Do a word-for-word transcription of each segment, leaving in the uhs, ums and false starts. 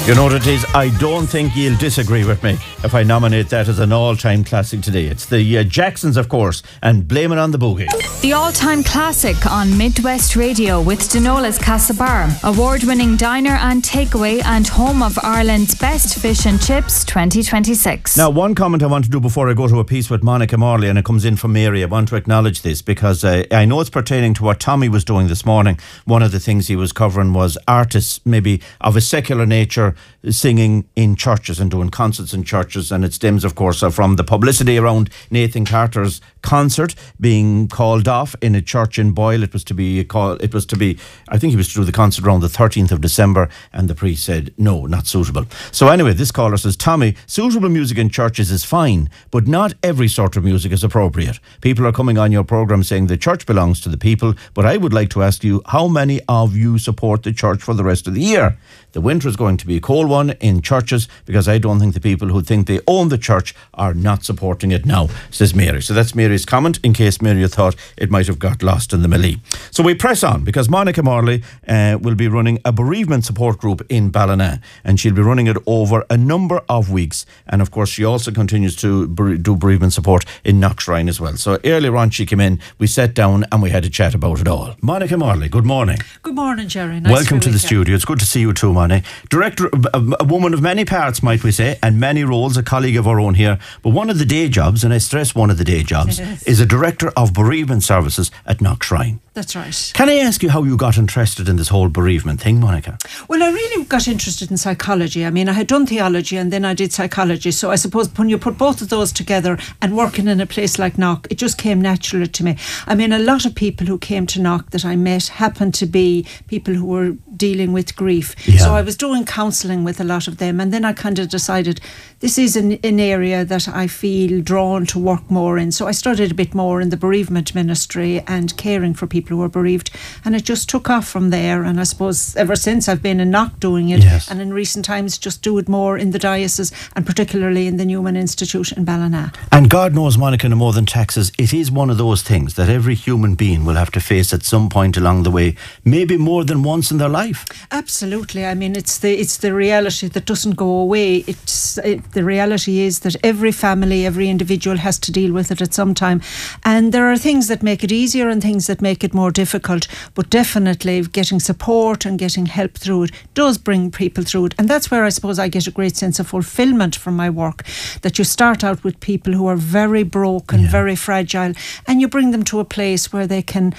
You know what it is? I don't think you'll disagree with me if I nominate that as an all-time classic today. It's the uh, Jacksons, of course, and Blame It on the Boogie. The all-time classic on Midwest Radio with Denola's Castlebar, award-winning diner and takeaway and home of Ireland's best fish and chips twenty twenty-six. Now, one comment I want to do before I go to a piece with Monica Morley, and it comes in from Mary. I want to acknowledge this because uh, I know it's pertaining to what Tommy was doing this morning. One of the things he was covering was artists, maybe of a secular nature, singing in churches and doing concerts in churches, and it stems, of course, from the publicity around Nathan Carter's concert being called off in a church in Boyle. It was to be called. It was to be. I think he was to do the concert around the thirteenth of December, and the priest said no, not suitable. So anyway, this caller says, Tommy, suitable music in churches is fine, but not every sort of music is appropriate. People are coming on your programme saying the church belongs to the people, but I would like to ask you, how many of you support the church for the rest of the year? The winter is going to be a cold one in churches because I don't think the people who think they own the church are not supporting it now, says Mary. So that's Mary's comment, in case Mary thought it might have got lost in the melee. So we press on because Monica Morley uh, will be running a bereavement support group in Ballina, and she'll be running it over a number of weeks. And of course, she also continues to bere- do bereavement support in Knockshrine as well. So earlier on she came in, we sat down and we had a chat about it all. Monica Morley, good morning. Good morning, Jerry. Nice Welcome to the you. studio. It's good to see you too, Money. Director, a, a woman of many parts, might we say, and many roles, a colleague of our own here. But one of the day jobs, and I stress one of the day jobs, Yes. is a director of bereavement services at Knockshrine. That's right. Can I ask you how you got interested in this whole bereavement thing, Monica? Well, I really got interested in psychology. I mean, I had done theology and then I did psychology. So I suppose when you put both of those together and working in a place like Knock, it just came naturally to me. I mean, a lot of people who came to Knock that I met happened to be people who were dealing with grief. Yeah. So I was doing counselling with a lot of them, and then I kind of decided this is an, an area that I feel drawn to work more in. So I studied a bit more in the bereavement ministry and caring for people who were bereaved, and it just took off from there. And I suppose ever since I've been in Knock doing it, Yes. and in recent times just do it more in the diocese and particularly in the Newman Institute in Ballina. And God knows, Monica, no more than taxes, it is one of those things that every human being will have to face at some point along the way, maybe more than once in their life. Absolutely. I mean, it's the it's the reality that doesn't go away. It's it, the reality is that every family, every individual has to deal with it at some time, and there are things that make it easier and things that make it more difficult. But definitely, getting support and getting help through it does bring people through it, and that's where I suppose I get a great sense of fulfilment from my work. That you start out with people who are very broken, Yeah. very fragile, and you bring them to a place where they can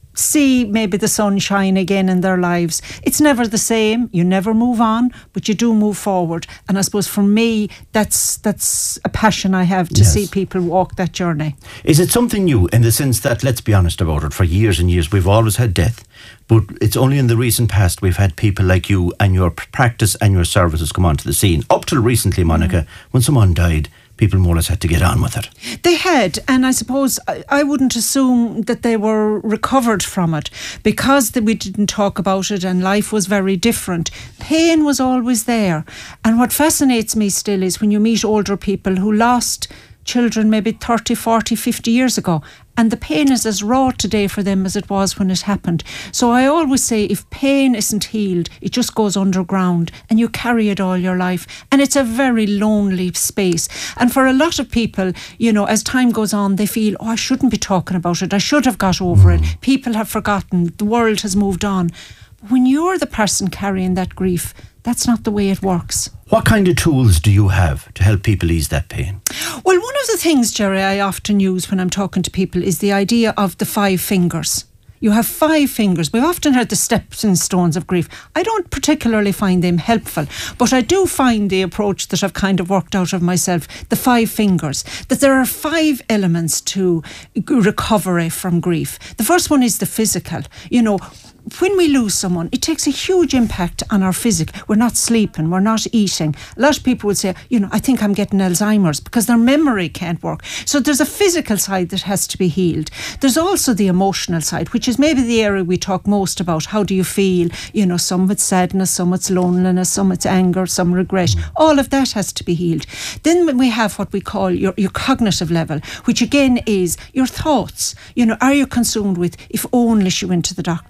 see maybe the sunshine again in their lives. It's never the same. You never move on, but you do move forward. And I suppose for me, that's that's a passion I have, to Yes. see people walk that journey. Is it something new in the sense that, let's be honest about it, for years and years we've always had death, but it's only in the recent past we've had people like you and your practice and your services come onto the scene. Up till recently, Monica, mm. when someone died, people more or less had to get on with it. They had, and I suppose I, I wouldn't assume that they were recovered from it because the, we didn't talk about it and life was very different. Pain was always there. And what fascinates me still is when you meet older people who lost children maybe thirty, forty, fifty years ago, and the pain is as raw today for them as it was when it happened. So I always say, if pain isn't healed, it just goes underground and you carry it all your life. And it's a very lonely space. And for a lot of people, you know, as time goes on, they feel, oh, I shouldn't be talking about it. I should have got over mm. it. People have forgotten. The world has moved on. But when you're the person carrying that grief, that's not the way it works. What kind of tools do you have to help people ease that pain? Well, one of the things, Jerry, I often use when I'm talking to people is the idea of the five fingers. You have five fingers. We've often heard the steps and stones of grief. I don't particularly find them helpful, but I do find the approach that I've kind of worked out of myself, the five fingers, that there are five elements to recovery from grief. The first one is the physical. You know, when we lose someone, it takes a huge impact on our physic. We're not sleeping, we're not eating. A lot of people would say, you know, I think I'm getting Alzheimer's because their memory can't work. So there's a physical side that has to be healed. There's also the emotional side, which is maybe the area we talk most about. How do you feel? You know, some it's sadness, some it's loneliness, some it's anger, some regret. All of that has to be healed. Then we have what we call your, your cognitive level, which again is your thoughts. You know, are you consumed with, if only she went to the doctor?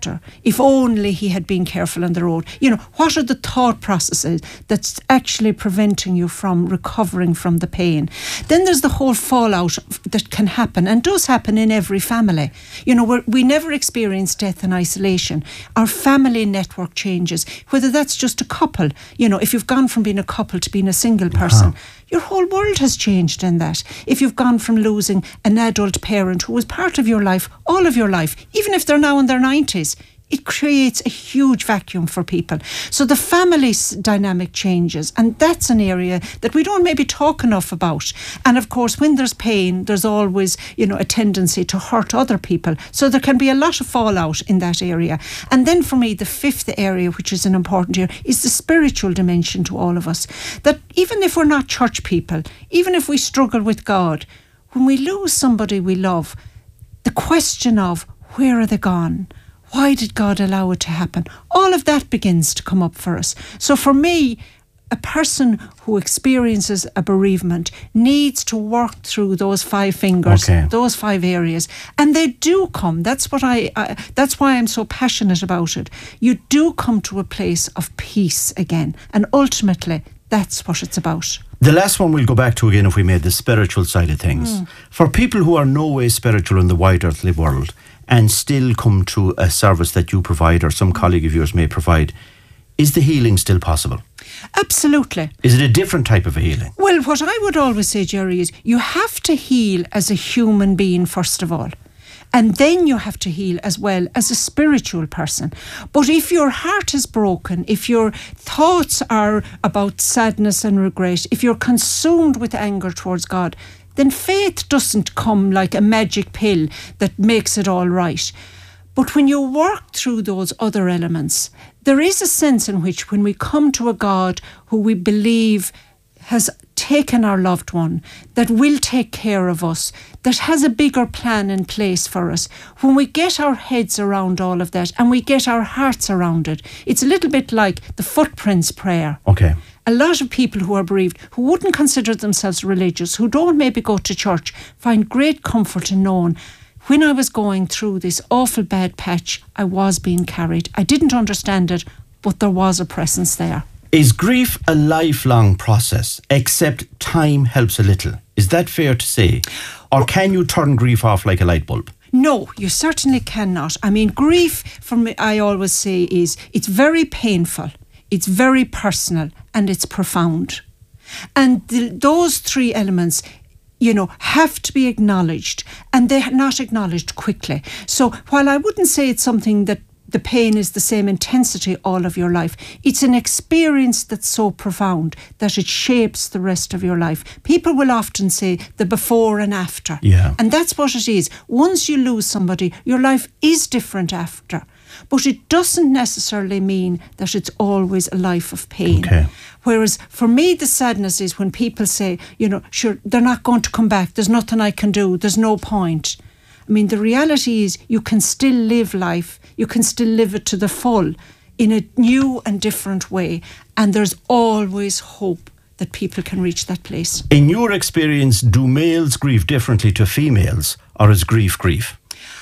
If only he had been careful on the road. You know, what are the thought processes that's actually preventing you from recovering from the pain? Then there's the whole fallout that can happen, and does happen in every family. You know, we're, we never experience death in isolation. Our family network changes, whether that's just a couple. You know, if you've gone from being a couple to being a single person, uh-huh. your whole world has changed in that. If you've gone from losing an adult parent who was part of your life, all of your life, even if they're now in their nineties, it creates a huge vacuum for people. So the family dynamic changes, and that's an area that we don't maybe talk enough about. And of course, when there's pain, there's always, you know, a tendency to hurt other people. So there can be a lot of fallout in that area. And then for me, the fifth area, which is an important area, is the spiritual dimension to all of us. That even if we're not church people, even if we struggle with God, when we lose somebody we love, the question of where are they gone? Why did God allow it to happen? All of that begins to come up for us. So for me, a person who experiences a bereavement needs to work through those five fingers, okay. those five areas, and they do come. That's what I. I that's why I'm so passionate about it. You do come to a place of peace again, and ultimately, that's what it's about. The last one we'll go back to again, if we made the spiritual side of things. Mm. For people who are no way spiritual in the wide earthly world, and still come to a service that you provide or some colleague of yours may provide, is the healing still possible? Absolutely. Is it a different type of a healing? Well, what I would always say, Jerry, is you have to heal as a human being first of all. And then you have to heal as well as a spiritual person. But if your heart is broken, if your thoughts are about sadness and regret, if you're consumed with anger towards God, then faith doesn't come like a magic pill that makes it all right. But when you work through those other elements, there is a sense in which when we come to a God who we believe has taken our loved one, that will take care of us, that has a bigger plan in place for us, when we get our heads around all of that and we get our hearts around it, it's a little bit like the footprints prayer. Okay. A lot of people who are bereaved, who wouldn't consider themselves religious, who don't maybe go to church, find great comfort in knowing, when I was going through this awful bad patch, I was being carried. I didn't understand it, but there was a presence there. Is grief a lifelong process, except time helps a little? Is that fair to say? Or can you turn grief off like a light bulb? No, you certainly cannot. I mean, grief, for me, I always say, is it's very painful, it's very personal, and it's profound. And the, those three elements, you know, have to be acknowledged, and they're not acknowledged quickly. So while I wouldn't say it's something that the pain is the same intensity all of your life, it's an experience that's so profound that it shapes the rest of your life. People will often say the before and after. Yeah. And that's what it is. Once you lose somebody, your life is different after. But it doesn't necessarily mean that it's always a life of pain. Okay. Whereas for me, the sadness is when people say, you know, sure, they're not going to come back. There's nothing I can do. There's no point. I mean, the reality is you can still live life. You can still live it to the full in a new and different way. And there's always hope that people can reach that place. In your experience, do males grieve differently to females, or is grief grief?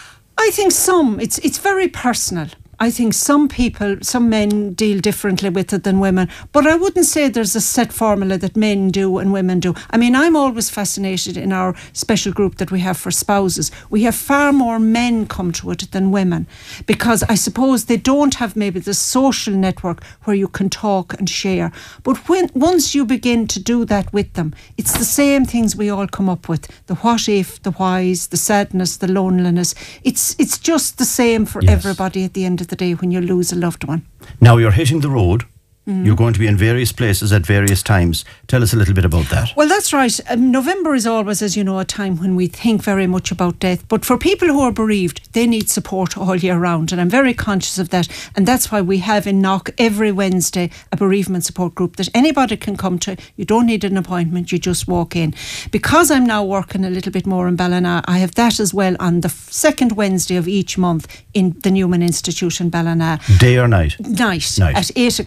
I think some. It's it's very personal. I think some people, some men deal differently with it than women, but I wouldn't say there's a set formula that men do and women do. I mean, I'm always fascinated in our special group that we have for spouses. We have far more men come to it than women, because I suppose they don't have maybe the social network where you can talk and share. But when once you begin to do that with them, it's the same things we all come up with. The what if, the whys, the sadness, the loneliness. It's, it's just the same for yes. everybody at the end of the day when you lose a loved one. Now you're hitting the road. Mm. You're going to be in various places at various times. Tell us a little bit about that. Well, that's right. Um, November is always, as you know, a time when we think very much about death. But for people who are bereaved, they need support all year round. And I'm very conscious of that. And that's why we have in Knock every Wednesday a bereavement support group that anybody can come to. You don't need an appointment. You just walk in. Because I'm now working a little bit more in Ballina, I have that as well on the second Wednesday of each month in the Newman Institute in Ballina. Day or night? Night. Night. At eight o'clock at night.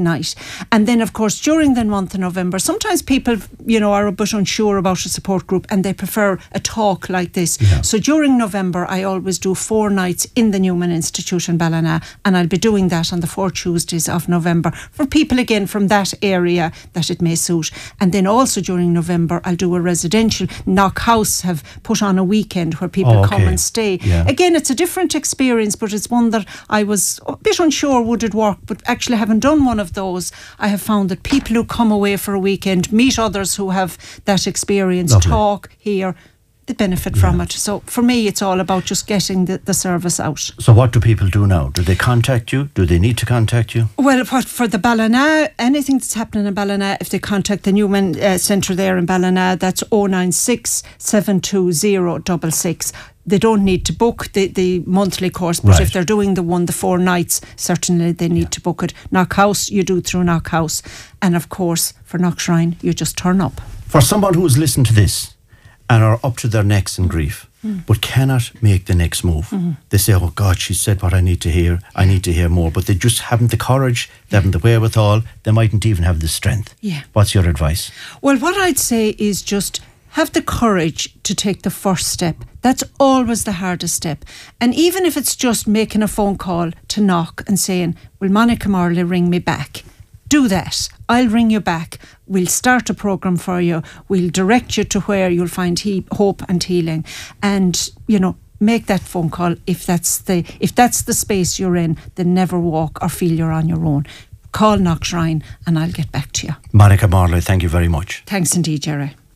night. And then, of course, during the month of November, sometimes people, you know, are a bit unsure about a support group and they prefer a talk like this. Yeah. So during November, I always do four nights in the Newman Institute in Ballina, and I'll be doing that on the four Tuesdays of November for people, again, from that area that it may suit. And then also during November, I'll do a residential. Knock House have put on a weekend where people Oh, okay. come and stay. Yeah. Again, it's a different experience, but it's one that I was a bit unsure would it work, but actually having done one of those, I have found that people who come away for a weekend meet others who have that experience, Lovely. talk, hear, they benefit Yeah. from it. So for me, it's all about just getting the, the service out. So what do people do now? Do they contact you? Do they need to contact you? Well, for, for the Ballina, anything that's happening in Ballina, if they contact the Newman uh, Centre there in Ballina, that's oh nine six, seven two zero, six six. They don't need to book the, the monthly course, but Right. if they're doing the one, the four nights, certainly they need Yeah. to book it. Knock House, you do through Knock House. And of course, for Knockshrine, you just turn up. For someone who has listened to this and are up to their necks in grief, mm. but cannot make the next move. Mm-hmm. They say, oh God, she said what I need to hear. I need to hear more. But they just haven't the courage, they haven't the wherewithal, they mightn't even have the strength. Yeah. What's your advice? Well, what I'd say is just have the courage to take the first step. That's always the hardest step. And even if it's just making a phone call to Knock and saying, will Monica Marley ring me back? Do that. I'll ring you back. We'll start a programme for you. We'll direct you to where you'll find he- hope and healing. And, you know, make that phone call if that's the if that's the space you're in. Then never walk or feel you're on your own. Call Knockshrine and I'll get back to you. Monica Marley, thank you very much. Thanks indeed, Jerry.